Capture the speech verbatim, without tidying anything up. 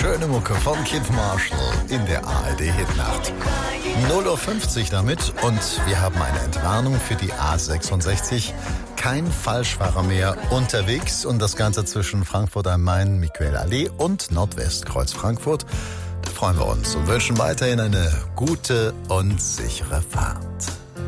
Schöne Mucke von Kid Marshall in der A R D-Hitnacht. null Uhr fünfzig damit und wir haben eine Entwarnung für die A sechsundsechzig. Kein Falschfahrer mehr unterwegs und das Ganze zwischen Frankfurt am Main, Miquel Allee und Nordwestkreuz Frankfurt. Da freuen wir uns und wünschen weiterhin eine gute und sichere Fahrt.